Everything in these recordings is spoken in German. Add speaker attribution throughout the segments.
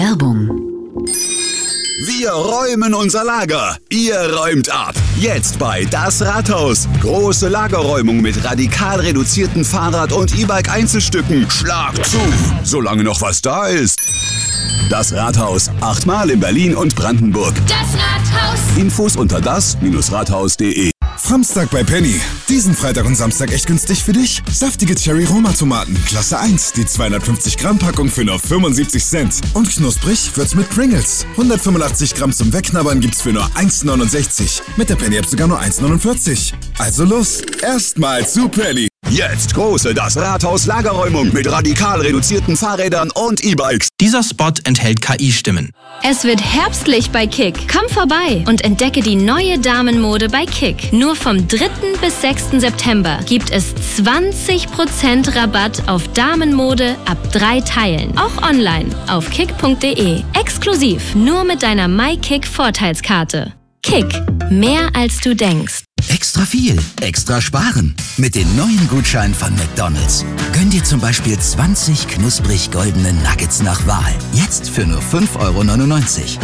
Speaker 1: Werbung.
Speaker 2: Wir räumen unser Lager. Ihr räumt ab. Jetzt bei Das Rathaus. Große Lagerräumung mit radikal reduzierten Fahrrad- und E-Bike-Einzelstücken. Schlag zu, solange noch was da ist. Das Rathaus. 8-mal in Berlin und Brandenburg.
Speaker 3: Das Rathaus.
Speaker 2: Infos unter das-rathaus.de.
Speaker 4: Samstag bei Penny. Diesen Freitag und Samstag echt günstig für dich. Saftige Cherry-Roma-Tomaten, Klasse 1, die 250 Gramm Packung für nur 75 Cent. Und knusprig wird's mit Pringles. 185 Gramm zum Wegknabbern gibt's für nur 1,69. Mit der Penny-App sogar nur 1,49. Also los, erstmal zu Penny.
Speaker 2: Jetzt große Das Rathaus Lagerräumung mit radikal reduzierten Fahrrädern und E-Bikes.
Speaker 5: Dieser Spot enthält KI-Stimmen.
Speaker 6: Es wird herbstlich bei Kick. Komm vorbei und entdecke die neue Damenmode bei Kick. Nur vom 3. bis 6. September gibt es 20% Rabatt auf Damenmode ab 3 Teilen. Auch online auf kick.de. Exklusiv nur mit deiner MyKick-Vorteilskarte. Kick. Mehr als du denkst.
Speaker 7: Extra viel, extra sparen. Mit den neuen Gutscheinen von McDonald's. Gönn dir zum Beispiel 20 knusprig goldene Nuggets nach Wahl. Jetzt für nur 5,99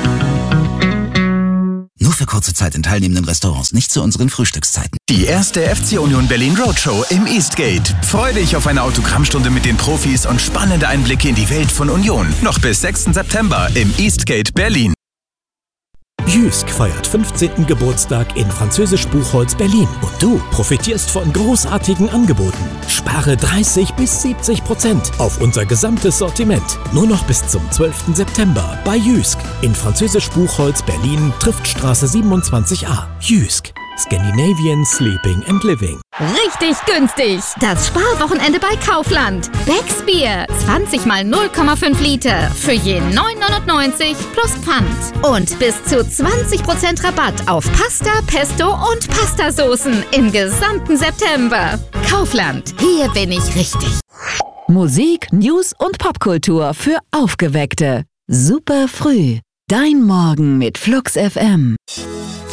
Speaker 7: €. Nur für kurze Zeit in teilnehmenden Restaurants, nicht zu unseren Frühstückszeiten.
Speaker 8: Die erste FC Union Berlin Roadshow im Eastgate. Freu dich auf eine Autogrammstunde mit den Profis und spannende Einblicke in die Welt von Union. Noch bis 6. September im Eastgate Berlin.
Speaker 9: Jysk feiert 15. Geburtstag in Französisch Buchholz Berlin und du profitierst von großartigen Angeboten. Spare 30 bis 70% auf unser gesamtes Sortiment. Nur noch bis zum 12. September bei Jysk in Französisch Buchholz Berlin, Triftstraße 27a. Jysk. Scandinavian Sleeping and Living.
Speaker 10: Richtig günstig! Das Sparwochenende bei Kaufland. Becks Bier, 20 mal 0,5 Liter für je 9,99 plus Pfand. Und bis zu 20% Rabatt auf Pasta, Pesto und Pastasoßen im gesamten September. Kaufland, hier bin ich richtig.
Speaker 1: Musik, News und Popkultur für Aufgeweckte. Super früh. Dein Morgen mit Flux FM.